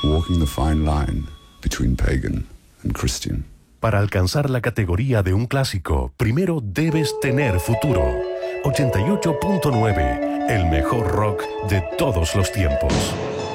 walking the fine line between pagan and Christian. Para alcanzar la categoría de un clásico, primero debes tener futuro. 88.9, el mejor rock de todos los tiempos.